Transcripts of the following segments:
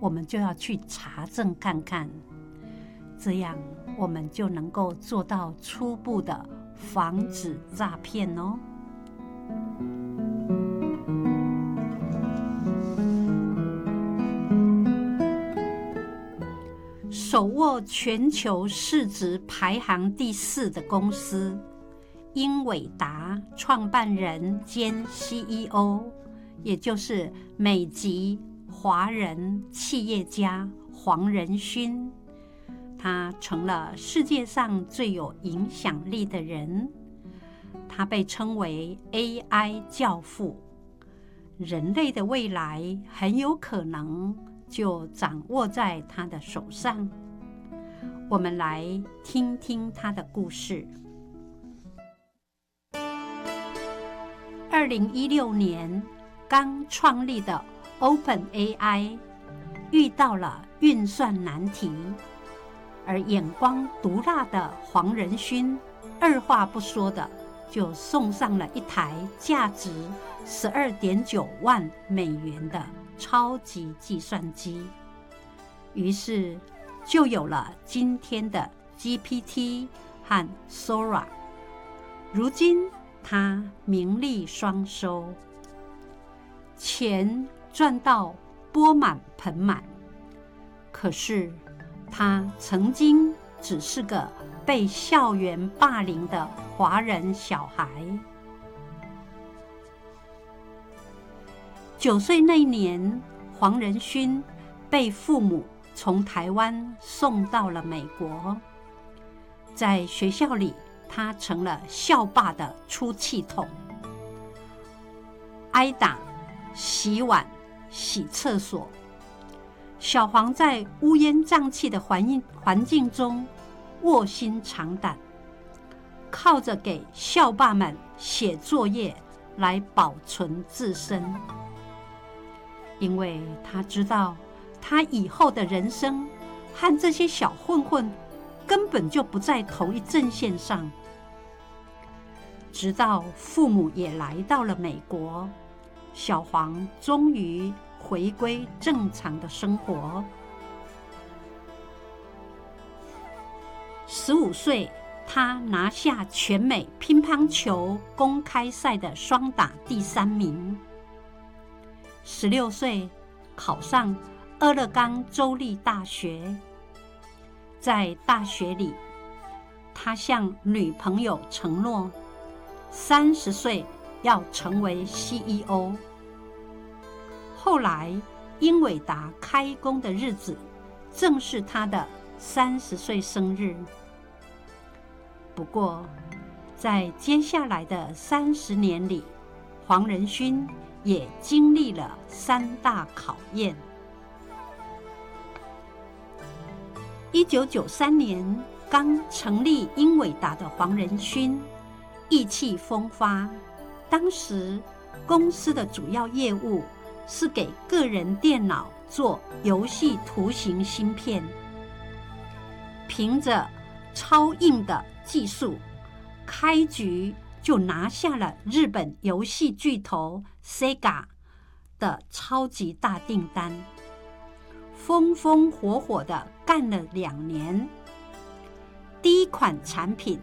我们就要去查证看看，这样我们就能够做到初步的防止诈骗哦。手握全球市值排行第4的公司英伟达创办人兼 CEO， 也就是美籍华人企业家黄仁勋，他成了世界上最有影响力的人。他被称为 AI 教父，人类的未来很有可能就掌握在他的手上。我们来听听他的故事。2016年刚创立的 OpenAI 遇到了运算难题，而眼光毒辣的黄仁勋二话不说的就送上了一台价值12.9万美元的超级计算机，于是就有了今天的 GPT 和 Sora。 如今他名利双收，钱赚到钵满盆满，可是他曾经只是个被校园霸凌的华人小孩。9岁那年，黄仁勋被父母从台湾送到了美国，在学校里，他成了校霸的出气筒，挨打、洗碗、洗厕所。小黄在乌烟瘴气的环境中卧薪尝胆，靠着给校霸们写作业来保存自身，因为他知道他以后的人生和这些小混混根本就不在同一阵线上。直到父母也来到了美国，小黄终于回归正常的生活。15岁，他拿下全美乒乓球公开赛的双打第3名。16岁，考上俄勒冈州立大学。在大学里，他向女朋友承诺，30岁要成为 CEO。 后来英伟达开工的日子正是他的30岁生日。不过在接下来的30年里，黄仁勋也经历了3大考验。1993年刚成立英伟达的黄仁勋意气风发，当时公司的主要业务是给个人电脑做游戏图形芯片，凭着超硬的技术，开局就拿下了日本游戏巨头 Sega 的超级大订单，风风火火的干了2年。第一款产品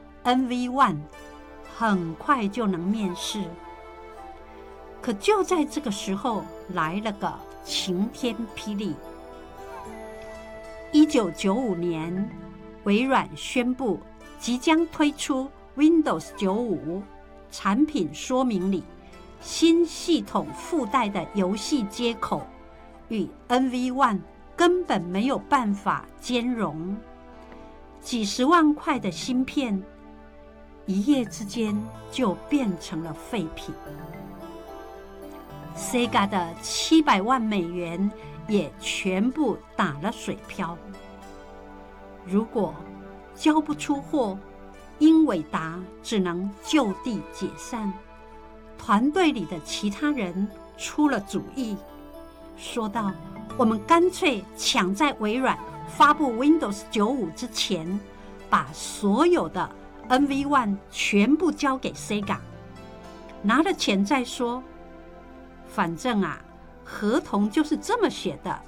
NV1 很快就能面世。可就在这个时候，来了个晴天霹雳。1995年，微软宣布即将推出 Windows 95， 产品说明里新系统附带的游戏接口与 NV1 根本没有办法兼容，几十万块的芯片一夜之间就变成了废品。Sega 的700万美元也全部打了水漂。如果交不出货，英伟达只能就地解散。团队里的其他人出了主意，说道：我们干脆抢在微软发布 Windows 95之前，把所有的 NV1 全部交给 Sega， 拿了钱再说。反正合同就是这么写的，